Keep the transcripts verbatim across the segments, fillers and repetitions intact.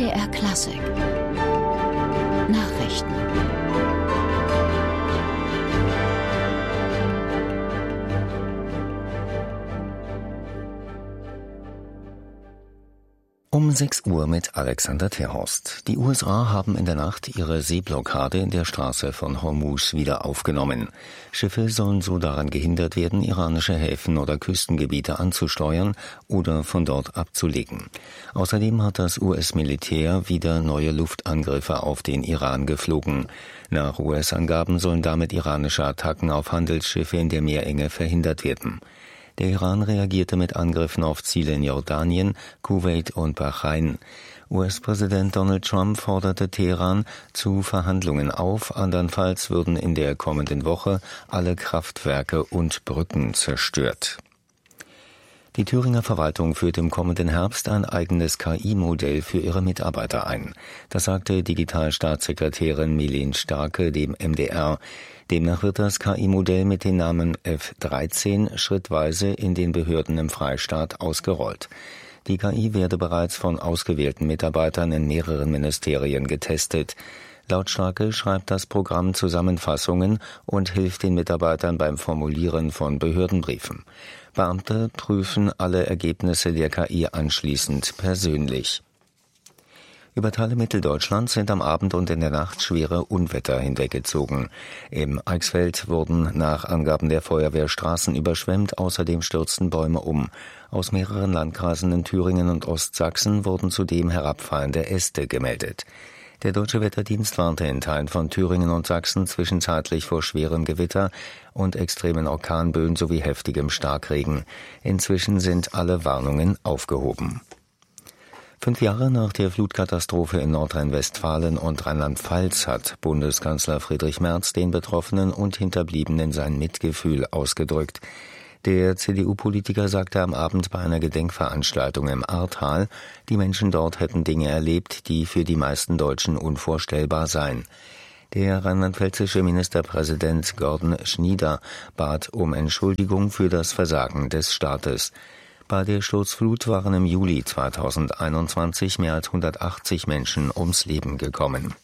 D R Klassik Nachrichten. Um sechs Uhr mit Alexander Terhorst. Die U S A haben in der Nacht ihre Seeblockade in der Straße von Hormuz wieder aufgenommen. Schiffe sollen so daran gehindert werden, iranische Häfen oder Küstengebiete anzusteuern oder von dort abzulegen. Außerdem hat das U S-Militär wieder neue Luftangriffe auf den Iran geflogen. Nach U S-Angaben sollen damit iranische Attacken auf Handelsschiffe in der Meerenge verhindert werden. Der Iran reagierte mit Angriffen auf Ziele in Jordanien, Kuwait und Bahrain. U S-Präsident Donald Trump forderte Teheran zu Verhandlungen auf, andernfalls würden in der kommenden Woche alle Kraftwerke und Brücken zerstört. Die Thüringer Verwaltung führt im kommenden Herbst ein eigenes K I-Modell für ihre Mitarbeiter ein. Das sagte Digitalstaatssekretärin Milen Starke dem M D R. Demnach wird das K I-Modell mit dem Namen F dreizehn schrittweise in den Behörden im Freistaat ausgerollt. Die K I werde bereits von ausgewählten Mitarbeitern in mehreren Ministerien getestet. Laut Starke schreibt das Programm Zusammenfassungen und hilft den Mitarbeitern beim Formulieren von Behördenbriefen. Beamte prüfen alle Ergebnisse der K I anschließend persönlich. Über Teile Mitteldeutschlands sind am Abend und in der Nacht schwere Unwetter hinweggezogen. Im Eichsfeld wurden nach Angaben der Feuerwehr Straßen überschwemmt, außerdem stürzten Bäume um. Aus mehreren Landkreisen in Thüringen und Ostsachsen wurden zudem herabfallende Äste gemeldet. Der Deutsche Wetterdienst warnte in Teilen von Thüringen und Sachsen zwischenzeitlich vor schwerem Gewitter und extremen Orkanböen sowie heftigem Starkregen. Inzwischen sind alle Warnungen aufgehoben. Fünf Jahre nach der Flutkatastrophe in Nordrhein-Westfalen und Rheinland-Pfalz hat Bundeskanzler Friedrich Merz den Betroffenen und Hinterbliebenen sein Mitgefühl ausgedrückt. Der C D U-Politiker sagte am Abend bei einer Gedenkveranstaltung im Ahrtal, die Menschen dort hätten Dinge erlebt, die für die meisten Deutschen unvorstellbar seien. Der rheinland-pfälzische Ministerpräsident Gordon Schnieder bat um Entschuldigung für das Versagen des Staates. Bei der Sturzflut waren im Juli zweitausendeinundzwanzig mehr als hundertachtzig Menschen ums Leben gekommen.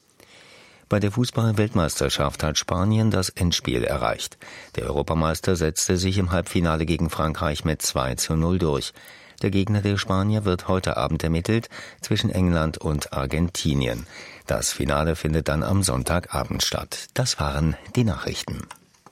Bei der Fußball-Weltmeisterschaft hat Spanien das Endspiel erreicht. Der Europameister setzte sich im Halbfinale gegen Frankreich mit zwei zu null durch. Der Gegner der Spanier wird heute Abend ermittelt zwischen England und Argentinien. Das Finale findet dann am Sonntagabend statt. Das waren die Nachrichten.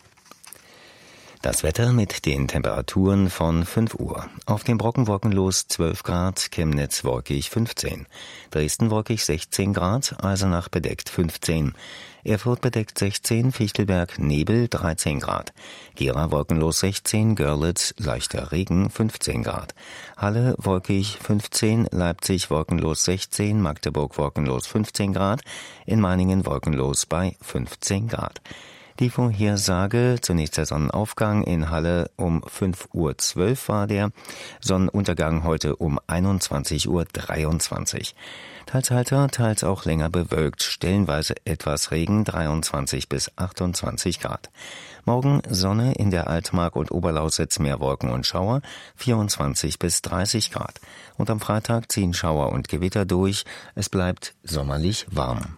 Das Wetter mit den Temperaturen von fünf Uhr. Auf dem Brocken wolkenlos zwölf Grad, Chemnitz wolkig fünfzehn. Dresden wolkig sechzehn Grad, Eisenach bedeckt fünfzehn. Erfurt bedeckt sechzehn, Fichtelberg Nebel dreizehn Grad. Gera wolkenlos sechzehn, Görlitz leichter Regen fünfzehn Grad. Halle wolkig fünfzehn, Leipzig wolkenlos sechzehn, Magdeburg wolkenlos fünfzehn Grad, in Meiningen wolkenlos bei fünfzehn Grad. Die Vorhersage, zunächst der Sonnenaufgang in Halle um fünf Uhr zwölf war der, Sonnenuntergang heute um einundzwanzig Uhr dreiundzwanzig. Teils heiter, teils auch länger bewölkt, stellenweise etwas Regen, dreiundzwanzig bis achtundzwanzig Grad. Morgen Sonne in der Altmark und Oberlausitz, mehr Wolken und Schauer, vierundzwanzig bis dreißig Grad. Und am Freitag ziehen Schauer und Gewitter durch, es bleibt sommerlich warm.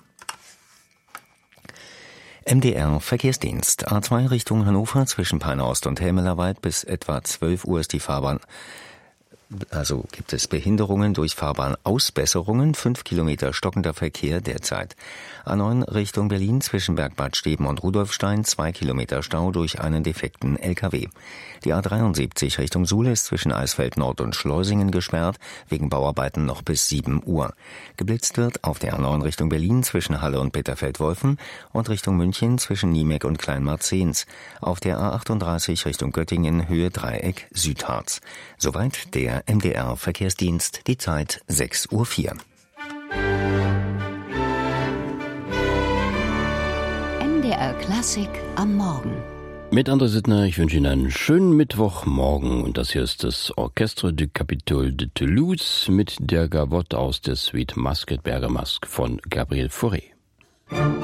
M D R Verkehrsdienst. A zwei Richtung Hannover zwischen Peine Ost und Helmelerwald bis etwa zwölf Uhr ist die Fahrbahn. Also gibt es Behinderungen durch Fahrbahnausbesserungen, fünf Kilometer stockender Verkehr derzeit. A neun Richtung Berlin zwischen Bergbad Steben und Rudolfstein, zwei Kilometer Stau durch einen defekten L K W. Die A dreiundsiebzig Richtung Suhl ist zwischen Eisfeld Nord und Schleusingen gesperrt, wegen Bauarbeiten noch bis sieben Uhr. Geblitzt wird auf der A neun Richtung Berlin zwischen Halle und Bitterfeld-Wolfen und Richtung München zwischen Niemek und Kleinmarzens. Auf der A achtunddreißig Richtung Göttingen Höhe Dreieck Südharz. Soweit der M D R Verkehrsdienst, die Zeit sechs Uhr vier. M D R Klassik am Morgen. Mit André Sittner, ich wünsche Ihnen einen schönen Mittwochmorgen und das hier ist das Orchestre du Capitole de Toulouse mit der Gavotte aus der Suite Masquet Bergamasque von Gabriel Fauré.